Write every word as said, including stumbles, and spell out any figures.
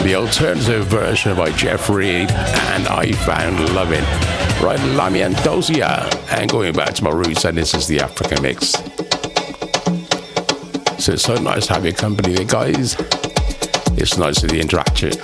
the alternative version by Jeff Reed and I Found Loving. Right, Lami and Dosia, and going back to my roots, and this is the African mix. So it's so nice to have your company there, guys. It's nice to the interaction.